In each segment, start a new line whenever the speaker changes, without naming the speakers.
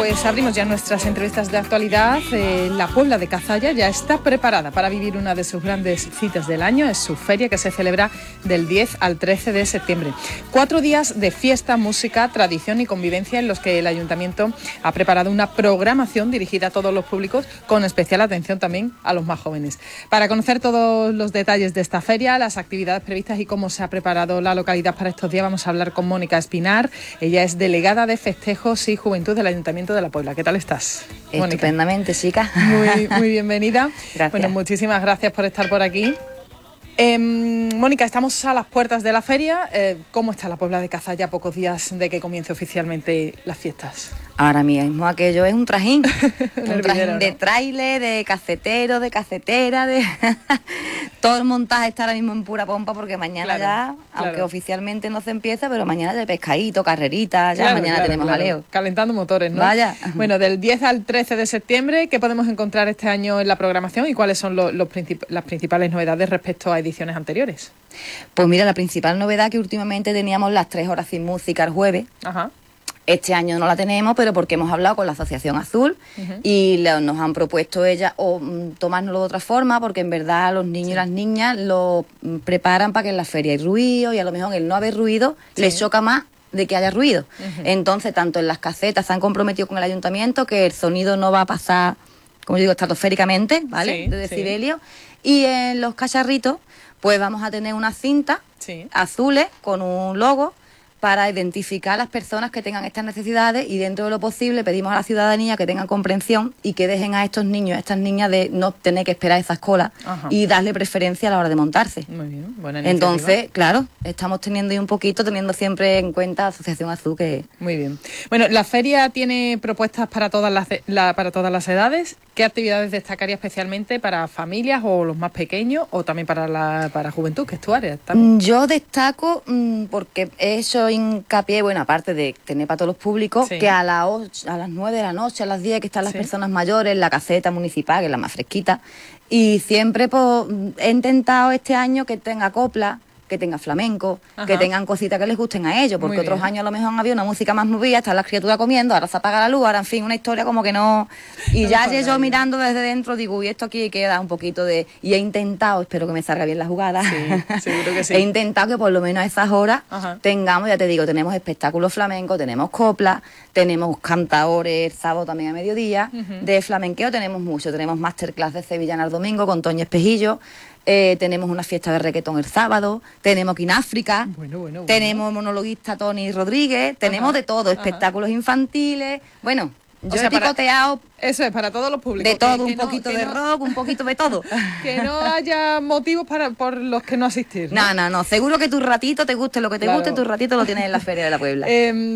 Pues abrimos ya nuestras entrevistas de actualidad. La Puebla de Cazalla ya está preparada para vivir una de sus grandes citas del año. Es su feria que se celebra del 10 al 13 de septiembre. 4 días de fiesta, música, tradición y convivencia en los que el Ayuntamiento ha preparado una programación dirigida a todos los públicos, con especial atención también a los más jóvenes. Para conocer todos los detalles de esta feria, las actividades previstas y cómo se ha preparado la localidad para estos días, vamos a hablar con Mónica Espinar. Ella es delegada de Festejos y Juventud del Ayuntamiento de La Puebla. ¿Qué tal estás, Mónica?
Estupendamente, chica.
Muy bienvenida.
Gracias.
Bueno, muchísimas gracias por estar por aquí. Mónica, estamos a las puertas de la feria. ¿Cómo está la Puebla de Cazalla a pocos días de que comience oficialmente las fiestas?
Ahora mismo aquello es un trajín. Un trajín,
¿no?
de tráiler, de cacetero, de cacetera, de todo el montaje está ahora mismo en pura pompa, porque mañana
Claro.
aunque oficialmente no se empieza, pero mañana ya hay pescadito, carrerita, ya mañana tenemos jaleo.
Calentando motores, ¿no?
Vaya.
Bueno, del 10 al 13 de septiembre, ¿qué podemos encontrar este año en la programación y cuáles son las principales novedades respecto a ediciones anteriores?
Pues mira, la principal novedad, que últimamente teníamos las 3 horas sin música el jueves.
Ajá.
Este año no la tenemos, pero porque hemos hablado con la Asociación Azul y nos han propuesto ellas tomárnoslo de otra forma, porque en verdad los niños y las niñas lo preparan para que en la feria hay ruido, y a lo mejor el no haber ruido les choca más de que haya ruido. Entonces, tanto en las casetas se han comprometido con el ayuntamiento que el sonido no va a pasar, como yo digo, estratosféricamente, ¿vale?
Sí,
de decibelios. Y en los cacharritos, pues vamos a tener unas cintas azules con un logo para identificar a las personas que tengan estas necesidades, y dentro de lo posible pedimos a la ciudadanía que tengan comprensión y que dejen a estos niños, a estas niñas, de no tener que esperar esas colas y darle preferencia a la hora de montarse.
Muy bien, buena iniciativa.
Entonces, claro, estamos teniendo ahí un poquito, teniendo siempre en cuenta la Asociación Azul, que...
Muy bien. Bueno, la feria tiene propuestas para todas las edades. ¿Qué actividades destacaría especialmente para familias o los más pequeños, o también para juventud, que es tu área también?
Yo destaco, porque he hecho hincapié, bueno, aparte de tener para todos los públicos, que a las 9 de la noche, a las 10, que están las personas mayores, la caseta municipal, que es la más fresquita, y siempre pues, he intentado este año que tenga copla, que tenga flamenco, que tengan cositas que les gusten a ellos, porque otros años a lo mejor había una música más movida, están las criaturas comiendo, ahora se apaga la luz, ahora en fin, una historia como que no... Y ya yo mirando desde dentro digo, uy, esto aquí queda un poquito de... Y he intentado, espero que me salga bien la jugada,
seguro que sí.
He intentado que por lo menos a esas horas tengamos, ya te digo, tenemos espectáculos flamencos, tenemos copla, tenemos cantadores el sábado también a mediodía, de flamenqueo tenemos mucho, tenemos masterclass de sevillana el domingo con Toño Espejillo, tenemos una fiesta de reggaetón el sábado, tenemos Kináfrica, tenemos monologuista Tony Rodríguez, tenemos de todo, espectáculos infantiles, bueno, yo he picoteado...
Eso es, para todos los públicos.
De todo, un poquito de rock, un poquito de todo.
Que no haya motivos por los que no asistir, ¿no?
No, seguro que tu ratito te guste lo que te guste, tu ratito lo tienes en la Feria de la Puebla.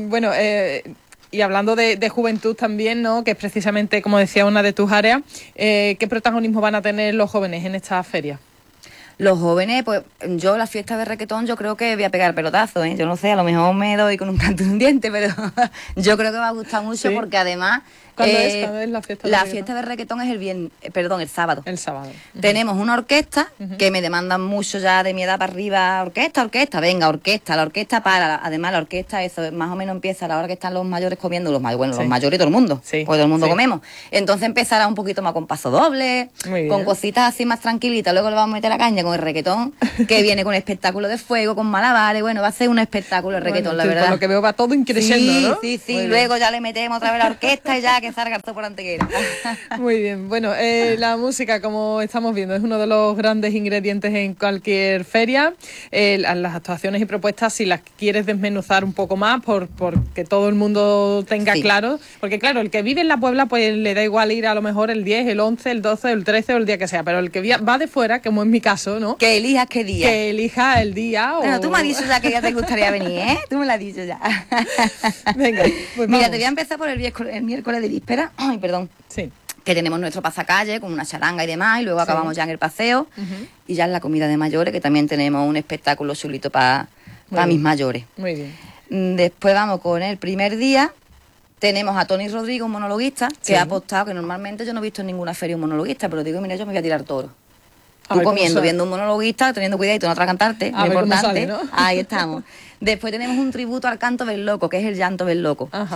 Y hablando de juventud también, ¿no?, que es precisamente, como decía, una de tus áreas, ¿qué protagonismo van a tener los jóvenes en esta feria?
Los jóvenes, pues yo la fiesta de reggaetón yo creo que voy a pegar pelotazo, ¿eh? Yo no sé, a lo mejor me doy con un canto de un diente, pero yo creo que va a gustar mucho, porque además...
¿Cuándo es la fiesta de reggaetón?
La fiesta de reggaetón es el sábado.
El sábado.
Tenemos una orquesta que me demandan mucho ya de mi edad para arriba. Orquesta, venga, la orquesta para. Además, la orquesta, eso más o menos empieza a la hora que están los mayores comiendo, los mayores y todo el mundo. Pues todo el mundo comemos. Entonces empezará un poquito más con paso doble, con cositas así más tranquilitas. Luego le vamos a meter la caña con el reggaetón, que viene con espectáculo de fuego, con malabares. Bueno, va a ser un espectáculo el reggaetón, la verdad.
Por lo que veo va todo increciendo, ¿no?
Sí. Luego ya le metemos otra vez la orquesta y ya que salga todo por antequera.
Muy bien. Bueno, la música, como estamos viendo, es uno de los grandes ingredientes en cualquier feria. Las actuaciones y propuestas, si las quieres desmenuzar un poco más, porque todo el mundo tenga claro. Porque claro, el que vive en la Puebla, pues le da igual ir a lo mejor el 10, el 11, el 12, el 13 o el día que sea. Pero el que va de fuera, como en mi caso, ¿no?
Que elijas qué día.
Que elija el día.
Bueno, tú me has dicho ya que ya te gustaría venir, ¿eh? Tú me lo has dicho ya.
Venga, pues
mira, te voy a empezar por el miércoles de víspera. Ay, perdón.
Sí.
Que tenemos nuestro pasacalle con una charanga y demás, y luego acabamos ya en el paseo, y ya en la comida de mayores, que también tenemos un espectáculo chulito para mis mayores.
Muy bien.
Después vamos con el primer día. Tenemos a Tony Rodríguez, un monologuista, que ha apostado, que normalmente yo no he visto en ninguna feria un monologuista, pero digo, mira, yo me voy a tirar toro. Tú comiendo, viendo un monologuista, teniendo cuidadito, no atragantarte, lo importante. Sale, ¿no? Ahí estamos. Después tenemos un tributo al canto del loco, que es el llanto del loco.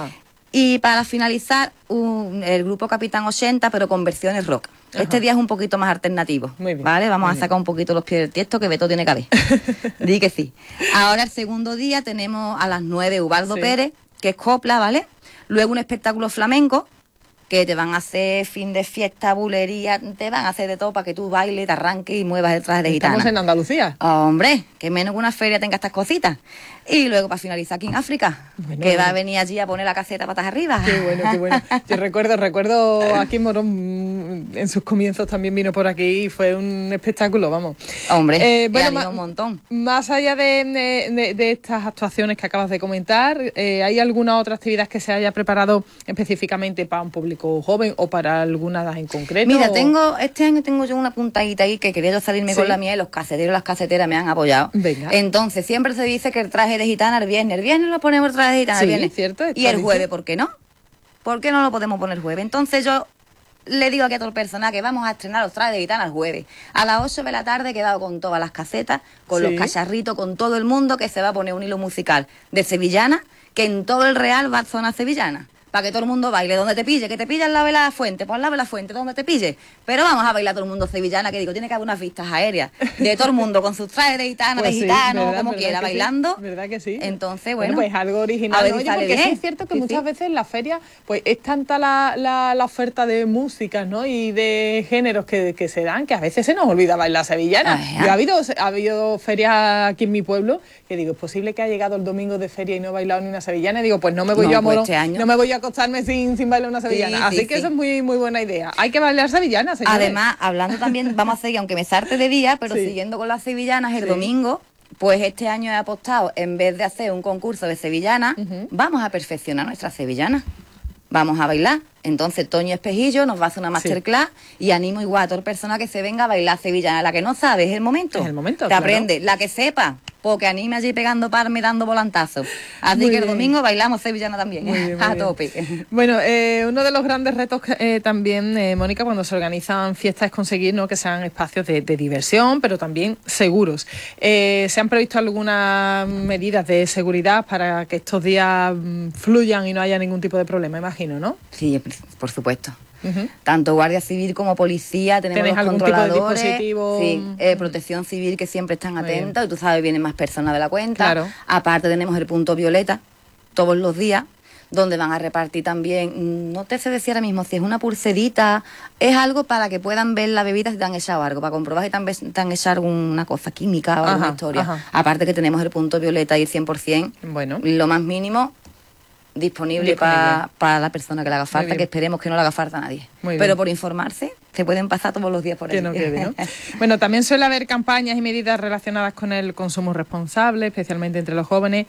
Y para finalizar, el grupo Capitán 80, pero con versiones rock. Ajá. Este día es un poquito más alternativo. Muy bien, ¿vale? Vamos a sacar un poquito los pies del tiesto, que Beto tiene que haber. Di que sí. Ahora el segundo día tenemos a las 9 Ubaldo Pérez, que es copla, ¿vale? Luego un espectáculo flamenco, que te van a hacer fin de fiesta, bulería, te van a hacer de todo para que tú bailes, te arranques y muevas el traje de gitana.
¿Estamos en Andalucía?
Hombre, que menos que una feria tenga estas cositas. Y luego para finalizar aquí en África, que va a venir allí a poner la caseta patas arriba.
Qué bueno, qué bueno. Yo recuerdo aquí en Morón, en sus comienzos también vino por aquí y fue un espectáculo, vamos.
Hombre, bueno, un montón.
Más allá de estas actuaciones que acabas de comentar, ¿hay alguna otra actividad que se haya preparado específicamente para un público joven o para alguna edad en concreto?
Mira, este año tengo yo una puntadita ahí que quería yo salirme con la mía y los caseteros y las caseteras me han apoyado. Venga. Entonces, siempre se dice que el traje de gitana el viernes lo ponemos el traje de gitana el viernes.
Cierto,
y el jueves, ¿por qué no? ¿Por qué no lo podemos poner jueves? Entonces yo le digo aquí a todo el personal que vamos a estrenar los trajes de gitana el jueves. A las 8 de la tarde he quedado con todas las casetas, con los cacharritos, con todo el mundo, que se va a poner un hilo musical de sevillana, que en todo el Real va a zona sevillana. Para que todo el mundo baile, donde te pille, que te pille al lado de la fuente, pues al lado de la fuente, donde te pille. Pero vamos a bailar todo el mundo sevillana, que digo, tiene que haber unas vistas aéreas de todo el mundo con sus trajes de gitana, pues de gitano, como quiera, bailando.
¿Verdad que sí?
Entonces, bueno,
pues algo original.
Oye,
porque
bien.
Sí es cierto que muchas veces en la feria, pues es tanta la oferta de música, ¿no? Y de géneros que se dan, que a veces se nos olvida bailar sevillana. Ha habido ferias aquí en mi pueblo, que digo, es posible que haya llegado el domingo de feria y no he bailado ni una sevillana. Y digo, pues no me voy yo a Morón, no me voy a acostarme sin bailar una sevillana. Así que eso es muy, muy buena idea. Hay que bailar sevillanas, señores.
Además, hablando también, vamos a seguir, aunque me sarte de día, pero siguiendo con las sevillanas, el domingo, pues este año he apostado, en vez de hacer un concurso de sevillanas, vamos a perfeccionar nuestras sevillanas. Vamos a bailar. Entonces Toño Espejillo nos va a hacer una masterclass y animo igual a toda persona que se venga a bailar sevillana. La que no sabe, es el momento.
Es el momento,
Te aprende. La que sepa, porque anime allí pegando palme, dando volantazos. Así que el domingo bailamos sevillana también, a tope.
Bueno, uno de los grandes retos también, Mónica, cuando se organizan fiestas es conseguir, ¿no?, que sean espacios de diversión, pero también seguros. ¿Se han previsto algunas medidas de seguridad para que estos días fluyan y no haya ningún tipo de problema, imagino, ¿no?
Sí, por supuesto. Tanto Guardia Civil como policía, tenemos los controladores, tipo de dispositivo? Protección Civil, que siempre están atentos, y tú sabes, vienen más personas de la cuenta. Claro. Aparte tenemos el punto violeta todos los días, donde van a repartir también, no te sé decir ahora mismo si es una pulserita, es algo para que puedan ver la bebida si te han echado algo, para comprobar si te han echado alguna cosa química o alguna historia. Aparte que tenemos el punto violeta y el 100%, lo más mínimo, disponible para la persona que le haga falta, que esperemos que no le haga falta a nadie. Pero por informarse, se pueden pasar todos los días por ahí.
Que no quede, ¿no? Bueno, también suele haber campañas y medidas relacionadas con el consumo responsable, especialmente entre los jóvenes.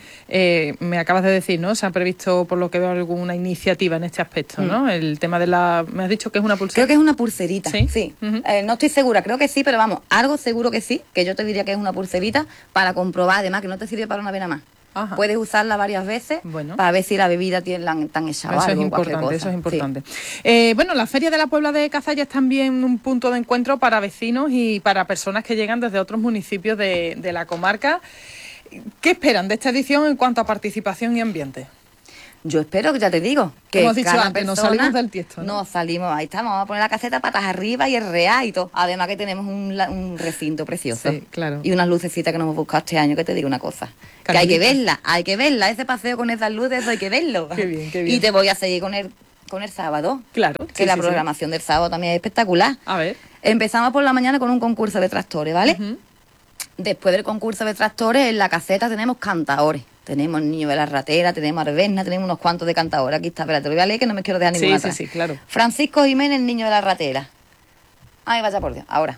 Me acabas de decir, ¿no? Se ha previsto, por lo que veo, alguna iniciativa en este aspecto, ¿no? El tema de la... ¿Me has dicho que es una pulserita?
Creo que es una pulserita, sí. No estoy segura, creo que sí, pero vamos, algo seguro que sí, que yo te diría que es una pulserita para comprobar, además, que no te sirve para una vez nada más. Puedes usarla varias veces para ver si la bebida tiene tan echado algo.
Eso es importante. Sí. Bueno, la Feria de la Puebla de Cazalla es también un punto de encuentro para vecinos y para personas que llegan desde otros municipios de la comarca. ¿Qué esperan de esta edición en cuanto a participación y ambiente?
Yo espero, que ya te digo, que
como has dicho antes, nos salimos del tiesto, ¿no?
Nos salimos, ahí estamos, vamos a poner la caseta patas arriba y el real y todo. Además que tenemos un recinto precioso.
Sí, claro.
Y unas lucecitas que nos hemos buscado este año, que te digo una cosa. Que hay que verla, ese paseo con esas luces, eso hay que verlo.
Qué bien, qué bien.
Y te voy a seguir con el sábado.
Claro.
Que la programación del sábado también es espectacular.
A ver.
Empezamos por la mañana con un concurso de tractores, ¿vale? Después del concurso de tractores, en la caseta tenemos cantadores. Tenemos el Niño de la Ratera, tenemos Arbenas, tenemos unos cuantos de cantadores. Aquí está, espérate, lo voy a leer que no me quiero dejar ninguna atrás.
Sí, claro.
Francisco Jiménez, el Niño de la Ratera. Ay, vaya por Dios, ahora.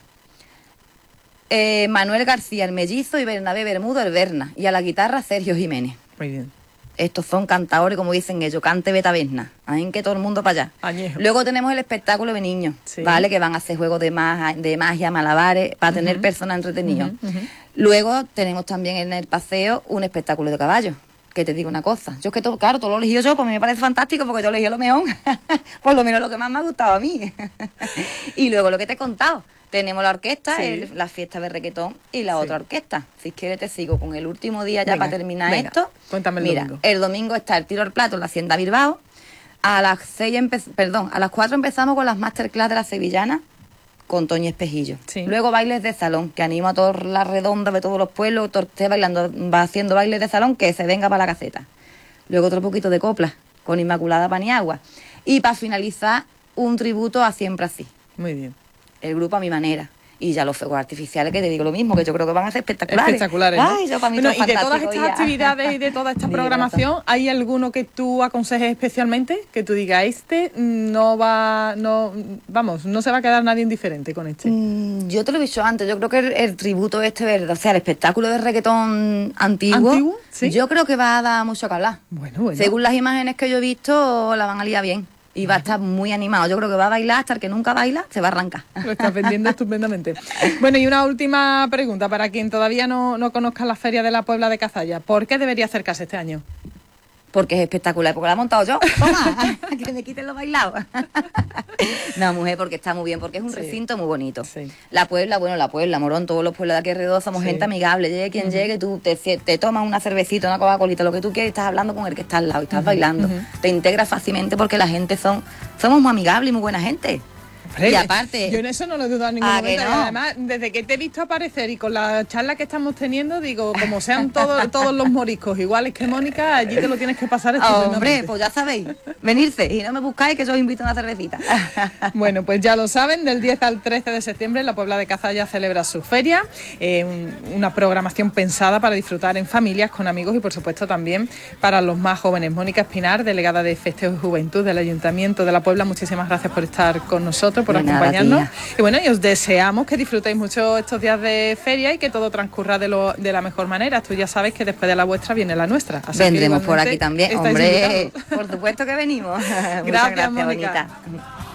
Manuel García, el Mellizo, y Bernabé Bermudo, el Berna. Y a la guitarra, Sergio Jiménez.
Muy bien.
Estos son cantadores, como dicen ellos, cante betaberna. Ahí que todo el mundo para allá.
Añejo.
Luego tenemos el espectáculo de niños, ¿vale? Que van a hacer juegos de magia, malabares, para tener personas entretenidas. Luego tenemos también en el paseo un espectáculo de caballos. Que te digo una cosa, yo es que claro, todo lo elegí yo, pues me parece fantástico porque yo elegí lo mejor, por lo menos lo que más me ha gustado a mí. Y luego lo que te he contado, tenemos la orquesta, la fiesta de requetón y la otra orquesta. Si quieres te sigo con el último día ya para terminar esto.
Cuéntame el domingo.
El domingo está el tiro al plato en la Hacienda Bilbao. A las 4 empezamos con las masterclass de la sevillana con Toñi Espejillo. Sí. Luego bailes de salón, que animo a toda la redonda de todos los pueblos, todo esté bailando, va haciendo bailes de salón, que se venga para la caseta. Luego otro poquito de copla con Inmaculada Paniagua. Y para finalizar, un tributo a Siempre Así.
Muy bien.
El grupo a mi manera. Y ya los fuegos artificiales, que te digo lo mismo, que yo creo que van a ser espectaculares.
Espectaculares, ¿no?
Ay, yo para mí
bueno,
todo
y de todas
fantástico,
estas actividades y de toda esta programación, ¿hay alguno que tú aconsejes especialmente? Que tú digas, no se va a quedar nadie indiferente con este.
Yo te lo he dicho antes, yo creo que el tributo o sea, el espectáculo de reggaetón antiguo, ¿sí? Yo creo que va a dar mucho que hablar. Bueno. Según las imágenes que yo he visto, la van a liar bien. Y va a estar muy animado. Yo creo que va a bailar hasta el que nunca baila, se va a arrancar.
Lo estás vendiendo estupendamente. Bueno, y una última pregunta para quien todavía no conozca la Feria de la Puebla de Cazalla. ¿Por qué debería acercarse este año?
Porque es espectacular, porque la he montado yo. Toma, que me quiten los bailados. No, mujer, porque está muy bien, porque es un recinto muy bonito. Sí. La Puebla, Morón, todos los pueblos de aquí alrededor somos gente amigable. Llegue quien llegue, tú te tomas una cervecita, una Coca-Colita, lo que tú quieras, estás hablando con el que está al lado y estás bailando. Te integras fácilmente porque la gente somos muy amigables y muy buena gente.
Y aparte, yo en eso no lo dudo en ningún momento. No? Además, desde que te he visto aparecer y con la charla que estamos teniendo, digo, como sean todos los moriscos iguales que Mónica, allí te lo tienes que pasar estupendamente.
Hombre, pues ya sabéis, venirse y no me buscáis que yo os invito a una cervecita.
Bueno, pues ya lo saben, del 10 al 13 de septiembre la Puebla de Cazalla celebra su feria, una programación pensada para disfrutar en familias, con amigos y por supuesto también para los más jóvenes. Mónica Espinar, delegada de Festejo y Juventud del Ayuntamiento de la Puebla, muchísimas gracias por estar con nosotros, por acompañarnos. Y bueno, y os deseamos que disfrutéis mucho estos días de feria y que todo transcurra de la mejor manera. Tú ya sabes que después de la vuestra viene la nuestra. Así
vendremos por aquí también, hombre, por supuesto que venimos.
Gracias, Mónica. Bonita.